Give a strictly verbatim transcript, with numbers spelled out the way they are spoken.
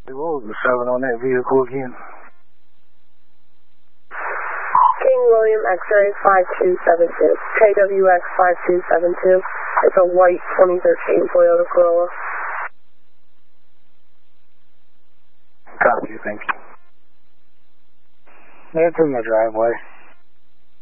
What was the seven on that vehicle again? King William X-ray five two seven two, K W X five two seven two. It's a white twenty thirteen Toyota Corolla. Copy, thank you. Yeah, it's in the driveway.